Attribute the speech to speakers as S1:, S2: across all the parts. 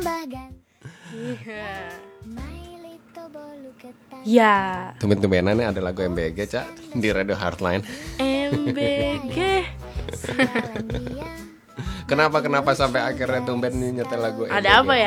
S1: Ya.
S2: Tumben-tumbenan nih ada lagu MBG Cak di Radio Heartline.
S1: MBG.
S2: Kenapa sampai akhirnya tumben nih nyetel lagu MBG?
S1: Ada apa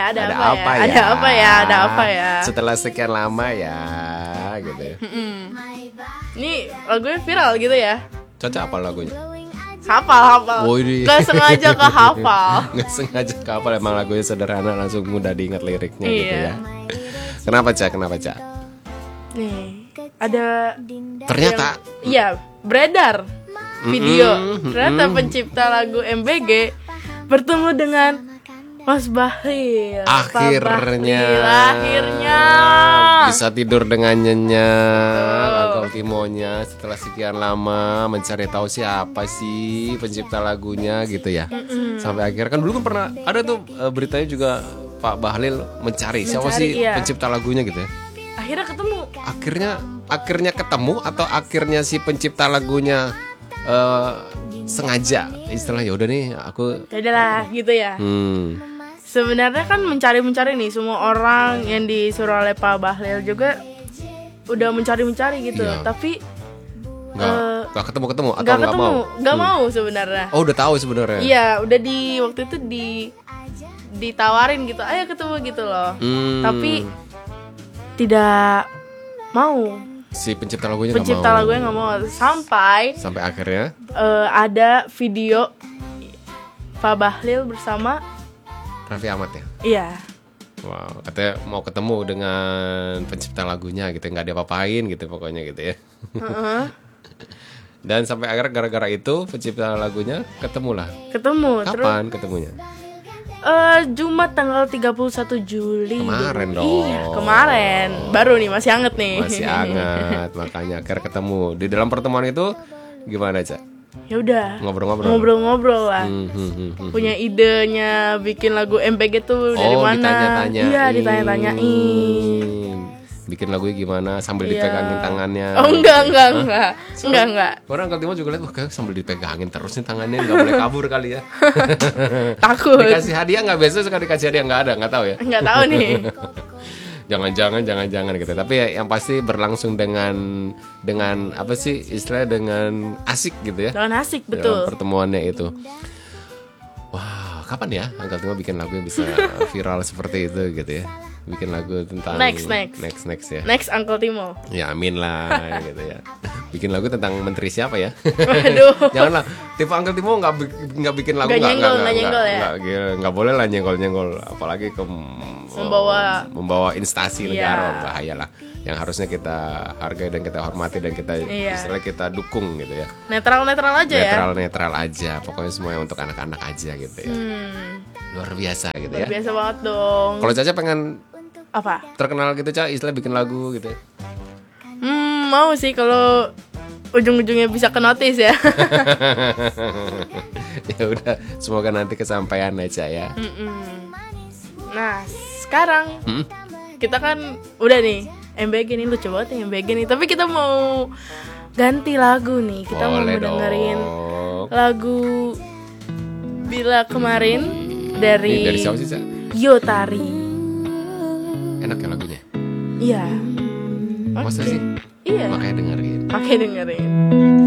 S1: ya?
S2: Setelah sekian lama ya, gitu ya.
S1: Ini lagunya viral gitu ya?
S2: Cocok apa lagunya?
S1: Hafal. Gak sengaja kehafal.
S2: Gak sengaja kehafal, emang lagunya sederhana, langsung mudah diingat liriknya gitu
S1: Iya.
S2: ya. Kenapa Cak?
S1: Nih, ada
S2: Ternyata
S1: iya, beredar video. Ternyata pencipta lagu MBG bertemu dengan Mas Bahlil.
S2: Akhirnya bisa tidur dengan nyenyak Uncle Timonya setelah sekian lama mencari tahu siapa sih pencipta lagunya gitu ya. Sampai akhirnya kan dulu kan pernah ada tuh beritanya juga Pak Bahlil mencari siapa sih pencipta lagunya gitu ya.
S1: Akhirnya ketemu.
S2: Akhirnya ketemu atau akhirnya si pencipta lagunya sengaja istilah ya udah nih aku
S1: Yaudah gitu ya. Sebenarnya kan mencari nih, semua orang yang disuruh oleh Pak Bahlil juga udah mencari gitu.
S2: Iya.
S1: Tapi
S2: nggak ketemu atau
S1: nggak
S2: nggak mau?
S1: Nggak mau sebenarnya.
S2: Oh udah tahu sebenarnya.
S1: Iya, udah waktu itu ditawarin gitu, ayo ketemu gitu loh. Tapi tidak mau.
S2: Si pencipta lagunya
S1: nggak mau sampai
S2: akhirnya
S1: ada video Pak Bahlil bersama
S2: Raffi Ahmad ya.
S1: Iya.
S2: Wow, katanya mau ketemu dengan pencipta lagunya gitu, nggak diapa-apain gitu pokoknya gitu ya. Dan sampai akhirnya gara-gara itu pencipta lagunya ketemu.
S1: Terus,
S2: Kapan ketemunya?
S1: Jumat tanggal 31 Juli.
S2: Kemarin dong.
S1: Iya, kemarin. Baru nih, masih hangat nih.
S2: Masih hangat, makanya akhirnya ketemu. Di dalam pertemuan itu gimana, Cak?
S1: Ya udah.
S2: Ngobrol-ngobrol
S1: lah. Punya idenya bikin lagu MPG tuh dari mana?
S2: Ditanya-tanyain.
S1: Iya, ditanya-tanyain.
S2: Bikin lagunya gimana sambil dipegangin tangannya.
S1: Oh enggak.
S2: Orang Uncle Timo juga lihat wah kayak sambil dipegangin terus nih tangannya, nggak boleh kabur kali ya.
S1: Takut.
S2: Dikasih hadiah nggak, biasa suka dikasih hadiah, nggak ada, nggak tahu ya.
S1: Nggak tahu nih.
S2: Jangan gitu. Tapi ya, yang pasti berlangsung dengan apa sih istilahnya, dengan asik gitu ya.
S1: Dengan asik, betul.
S2: Dalam pertemuannya itu. Wah, kapan ya Uncle Timo bikin lagu yang bisa viral seperti itu gitu ya. Bikin lagu tentang
S1: next
S2: ya.
S1: Next Uncle Timo.
S2: Ya amin lah gitu ya. Bikin lagu tentang menteri siapa ya?
S1: Waduh.
S2: Janganlah. Tipe Uncle Timo nggak bikin lagu nggak boleh lah nyenggol. Apalagi ke membawa instansi negara, bahaya lah. Yang harusnya kita hargai dan kita hormati dan kita istilahnya kita dukung gitu ya.
S1: Netral aja
S2: Netral aja. Pokoknya semuanya untuk anak-anak aja gitu ya. Luar biasa gitu ya.
S1: Luar biasa banget dong.
S2: Kalau Caca pengen
S1: apa?
S2: Terkenal gitu, Caca, istilah bikin lagu gitu ya.
S1: Mau sih kalau ujung-ujungnya bisa ke notice ya.
S2: Ya udah, semoga nanti kesampaian aja ya.
S1: Nah, sekarang kita kan udah nih MBG nih, lucu banget nih MBG nih. Tapi kita mau ganti lagu nih. Kita mau dengerin lagu Bila Kemarin dari
S2: siapa sih, Cak?
S1: Yotari.
S2: Enak ya lagunya?
S1: Iya.
S2: Masa sih?
S1: Iya.
S2: Makanya dengerin.
S1: Dengerin.